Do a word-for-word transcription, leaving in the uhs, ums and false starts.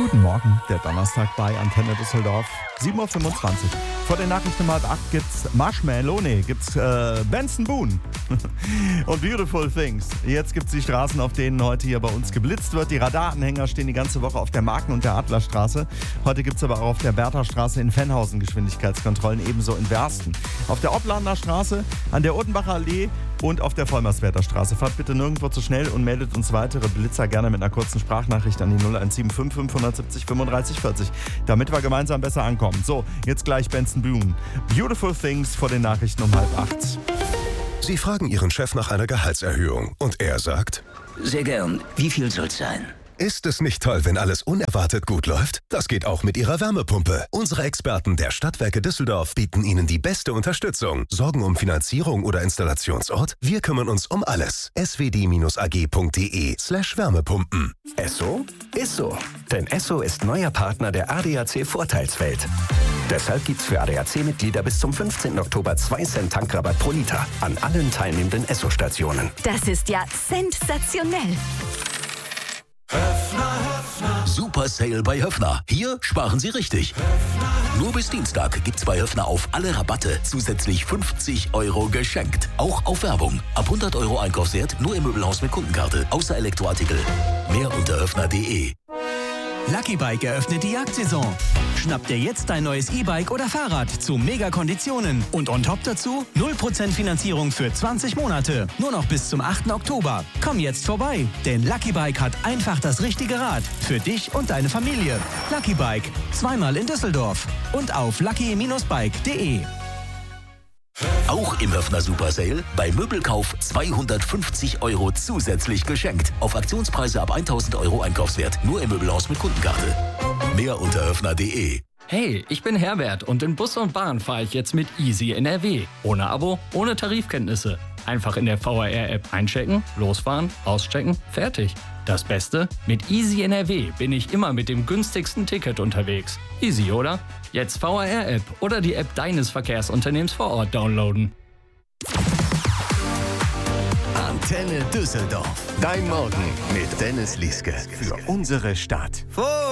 Guten Morgen, der Donnerstag bei Antenne Düsseldorf, sieben Uhr fünfundzwanzig. Vor den Nachrichten um halb acht gibt's Marshmallow, nee, gibt's äh, Benson Boone und Beautiful Things. Jetzt gibt's die Straßen, auf denen heute hier bei uns geblitzt wird. Die Radaranhänger stehen die ganze Woche auf der Marken- und der Adlerstraße. Heute gibt's aber auch auf der Bertha-Straße in Fennhausen Geschwindigkeitskontrollen, ebenso in Wersten. Auf der Oplander Straße, an der Urtenbacher Allee und auf der Vollmerswerter Straße. Fahrt bitte nirgendwo zu schnell und meldet uns weitere Blitzer gerne mit einer kurzen Sprachnachricht an die null eins sieben fünf fünf sieben null fünfunddreißig vierzig, damit wir gemeinsam besser ankommen. So, jetzt gleich Benson Boone. Beautiful Things vor den Nachrichten um halb acht. Sie fragen Ihren Chef nach einer Gehaltserhöhung und er sagt: Sehr gern. Wie viel soll's sein? Ist es nicht toll, wenn alles unerwartet gut läuft? Das geht auch mit Ihrer Wärmepumpe. Unsere Experten der Stadtwerke Düsseldorf bieten Ihnen die beste Unterstützung. Sorgen um Finanzierung oder Installationsort? Wir kümmern uns um alles. s w d a g punkt d e slash Wärmepumpen. Esso ist so. Denn Esso ist neuer Partner der A D A C Vorteilswelt. Deshalb gibt's für A D A C-Mitglieder bis zum fünfzehnten Oktober zwei Cent Tankrabatt pro Liter an allen teilnehmenden Esso-Stationen. Das ist ja sensationell. Super Sale bei Höffner. Hier sparen Sie richtig. Nur bis Dienstag gibt's bei Höffner auf alle Rabatte zusätzlich fünfzig Euro geschenkt. Auch auf Werbung. Ab hundert Euro Einkaufswert nur im Möbelhaus mit Kundenkarte. Außer Elektroartikel. Mehr unter höffner punkt de. Lucky Bike eröffnet die Jagdsaison. Schnapp dir jetzt dein neues E-Bike oder Fahrrad zu Mega-Konditionen. Und on top dazu null Prozent Finanzierung für zwanzig Monate. Nur noch bis zum achten Oktober. Komm jetzt vorbei, denn Lucky Bike hat einfach das richtige Rad. Für dich und deine Familie. Lucky Bike, zweimal in Düsseldorf. Und auf lucky Bindestrich bike punkt de. Auch im Höffner Super Sale bei Möbelkauf zweihundertfünfzig Euro zusätzlich geschenkt. Auf Aktionspreise ab tausend Euro Einkaufswert. Nur im Möbelhaus mit Kundenkarte. Mehr unter höffner punkt de. Hey, ich bin Herbert und in Bus und Bahn fahre ich jetzt mit Easy N R W. Ohne Abo, ohne Tarifkenntnisse. Einfach in der V R R-App einchecken, losfahren, auschecken, fertig. Das Beste? Mit Easy N R W bin ich immer mit dem günstigsten Ticket unterwegs. Easy, oder? Jetzt V R R-App oder die App deines Verkehrsunternehmens vor Ort downloaden. Antenne Düsseldorf. Dein Morgen mit Dennis Lieske für unsere Stadt. Vor